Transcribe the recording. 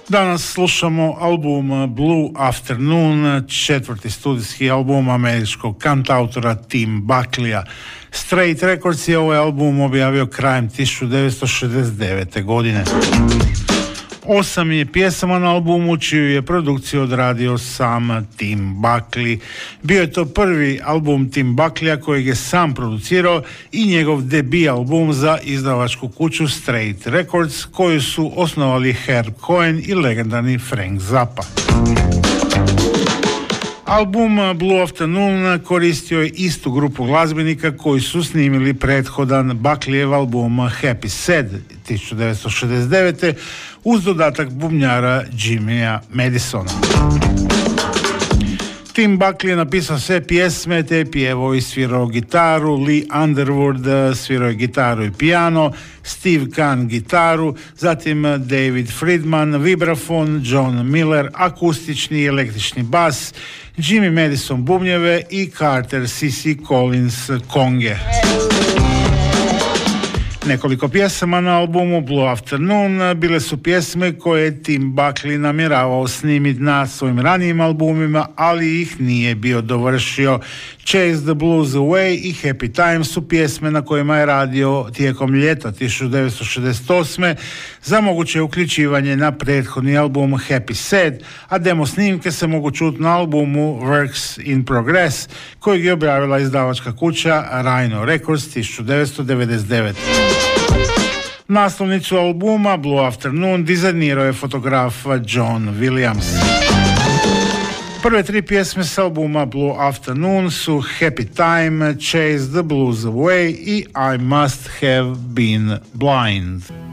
Danas slušamo album Blue Afternoon, četvrti studijski album američkog kantautora Tim Buckleya. Straight Records je ovaj album objavio krajem 1969. godine. 8 je pjesama na albumu čiju je produkciju odradio sam Tim Buckley. Bio je to prvi album Tim Buckleya kojeg je sam producirao i njegov debi album za izdavačku kuću Straight Records koju su osnovali Herb Cohen i legendarni Frank Zappa. Album Blue Afternoon koristio je istu grupu glazbenika koji su snimili prethodan Buckleyev album Happy Sad 1969. uz dodatak bubnjara Jimmya Madisona. Tim Buckley je napisao sve pjesme, te je pjevao i svirao gitaru, Lee Underwood svirao je gitaru i pijano, Steve Kahn gitaru, zatim David Friedman vibrafon, John Miller akustični i električni bas, Jimmy Madison bubnjeve i Carter C.C. Collins konge. Nekoliko pjesama na albumu Blue Afternoon bile su pjesme koje je Tim Buckley namjeravao snimiti na svojim ranijim albumima, ali ih nije bio dovršio. Chase the Blues Away i Happy Time su pjesme na kojima je radio tijekom ljeta 1968. za moguće uključivanje na prethodni album Happy Sad, a demo snimke se mogu čuti na albumu Works in Progress kojeg je objavila izdavačka kuća Rhino Records 1999. Naslovnicu albuma Blue Afternoon dizajnirao je fotograf John Williams. Prve tri pjesme s albuma Blue Afternoon su Happy Time, Chase the Blues Away i I Must Have Been Blind.